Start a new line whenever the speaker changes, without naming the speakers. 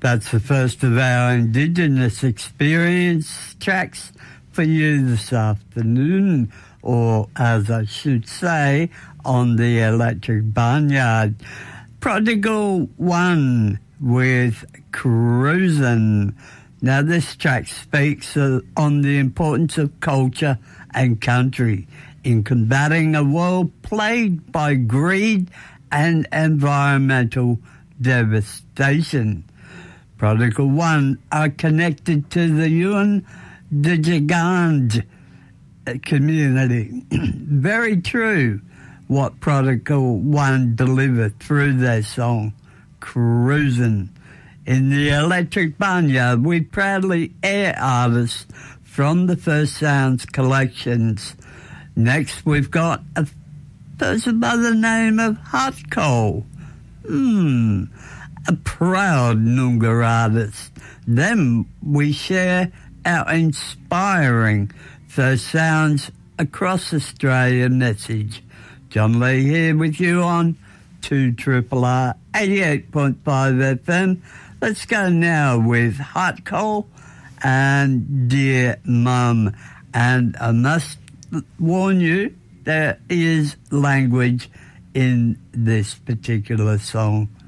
That's the first of our Indigenous experience tracks for you this afternoon, or as I should say, on the Electric Barnyard. Prodigal One with Cruisin'. Now this track speaks on the importance of culture and country in combating a world plagued by greed and environmental devastation. Prodigal One are connected to the Yuin Digigand community. Very true what Prodigal One delivered through their song, Cruisin'. In the Electric Barnyard, we proudly air artists from the First Sounds collections. Next, we've got a person by the name of Hot Coal. A proud Noongar artist. Then we share our inspiring First Sounds across Australia message. John Lee here with you on 2RRR 88.5 FM. Let's go now with Hot Coal and Dear Mum. And I must warn you, there is language in this particular song.